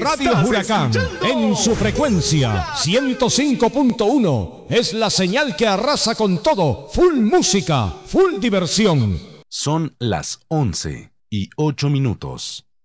Radio Huracán, en su frecuencia 105.1, es la señal que arrasa con todo. Full música, full diversión. Son las 11:08.